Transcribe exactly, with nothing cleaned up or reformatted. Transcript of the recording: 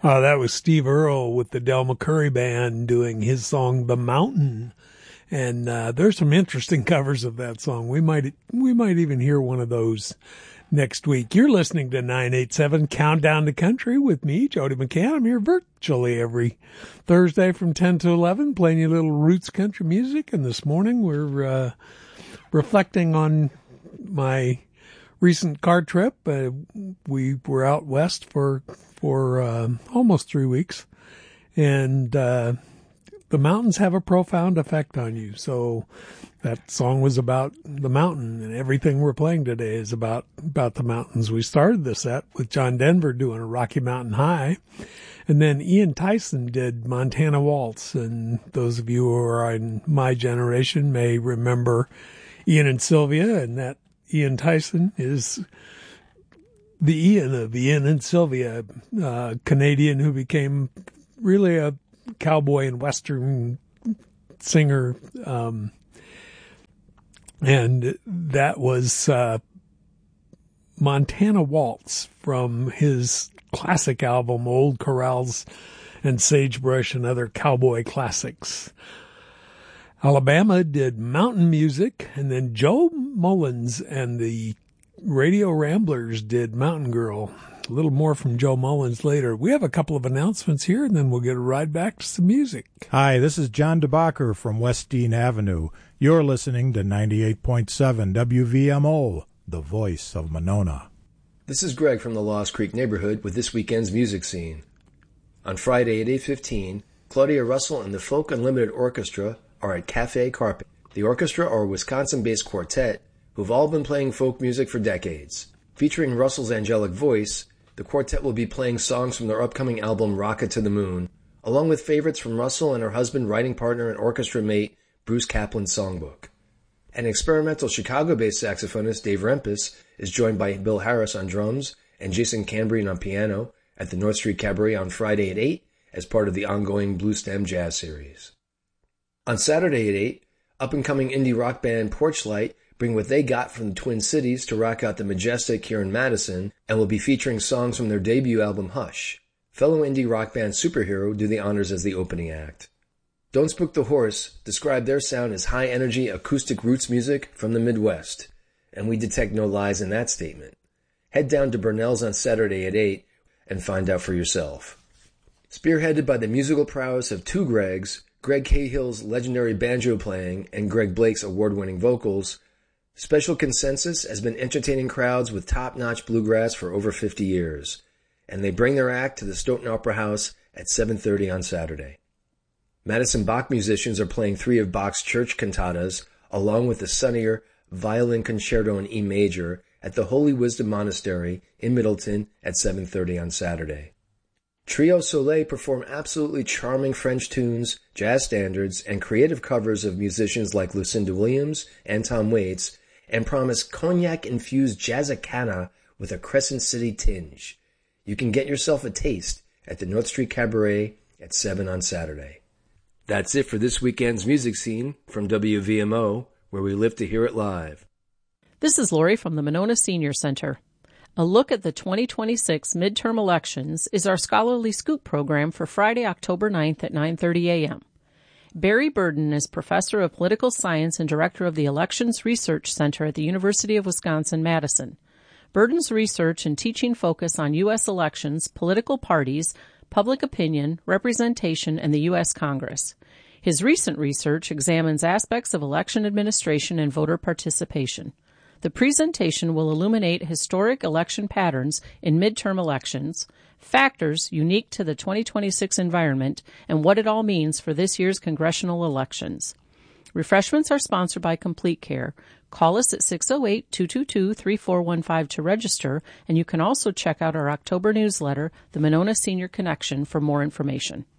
Uh, that was Steve Earle with the Del McCoury Band doing his song "The Mountain," and uh, there's some interesting covers of that song. We might we might even hear one of those next week. You're listening to nine eighty-seven Countdown to Country with me, Jody McCann. I'm here virtually every Thursday from ten to eleven, playing you a little roots country music. And this morning we're uh, reflecting on my recent car trip. Uh, we were out west for for uh, almost three weeks, and uh, the mountains have a profound effect on you. So that song was about the mountain, and everything we're playing today is about about the mountains. We started the set with John Denver doing a Rocky Mountain High, and then Ian Tyson did Montana Waltz. And those of you who are in my generation may remember Ian and Sylvia, and that Ian Tyson is the Ian of Ian and Sylvia, uh, Canadian who became really a cowboy and western singer. Um, and that was uh, Montana Waltz from his classic album, Old Corrals and Sagebrush and Other Cowboy Classics. Alabama did Mountain Music, and then Joe Mullins and the Radio Ramblers did Mountain Girl. A little more from Joe Mullins later. We have a couple of announcements here, and then we'll get a ride back to some music. Hi, this is John DeBacher from West Dean Avenue. You're listening to ninety-eight point seven W V M O, the voice of Monona. This is Greg from the Lost Creek neighborhood with this weekend's music scene. On Friday at eight fifteen, Claudia Russell and the Folk Unlimited Orchestra are at Cafe Carpet. The orchestra are a Wisconsin-based quartet who've all been playing folk music for decades. Featuring Russell's angelic voice, the quartet will be playing songs from their upcoming album Rocket to the Moon, along with favorites from Russell and her husband, writing partner, and orchestra mate Bruce Kaplan's songbook. An experimental Chicago-based saxophonist, Dave Rempis, is joined by Bill Harris on drums and Jason Cambrian on piano at the North Street Cabaret on Friday at eight as part of the ongoing Blue Stem Jazz Series. On Saturday at eight, up-and-coming indie rock band Porchlight bring what they got from the Twin Cities to rock out the majestic here in Madison, and will be featuring songs from their debut album Hush. Fellow indie rock band Superhero do the honors as the opening act. Don't Spook the Horse describe their sound as high-energy acoustic roots music from the Midwest, and we detect no lies in that statement. Head down to Burnell's on Saturday at eight and find out for yourself. Spearheaded by the musical prowess of two Gregs, Greg Cahill's legendary banjo playing and Greg Blake's award-winning vocals, Special Consensus has been entertaining crowds with top-notch bluegrass for over fifty years, and they bring their act to the Stoughton Opera House at seven thirty on Saturday. Madison Bach musicians are playing three of Bach's church cantatas, along with the sunnier Violin Concerto in E major at the Holy Wisdom Monastery in Middleton at seven thirty on Saturday. Trio Soleil perform absolutely charming French tunes, jazz standards, and creative covers of musicians like Lucinda Williams and Tom Waits, and promise cognac-infused jazzicana with a Crescent City tinge. You can get yourself a taste at the North Street Cabaret at seven on Saturday. That's it for this weekend's music scene from W V M O, where we live to hear it live. This is Lori from the Monona Senior Center. A look at the twenty twenty-six midterm elections is our scholarly scoop program for Friday, October ninth at nine thirty a.m. Barry Burden is professor of political science and director of the Elections Research Center at the University of Wisconsin-Madison. Burden's research and teaching focus on U S elections, political parties, public opinion, representation, and the U S Congress. His recent research examines aspects of election administration and voter participation. The presentation will illuminate historic election patterns in midterm elections, factors unique to the twenty twenty-six environment, and what it all means for this year's congressional elections. Refreshments are sponsored by Complete Care. Call us at six oh eight, two two two, three four one five to register, and you can also check out our October newsletter, The Monona Senior Connection, for more information.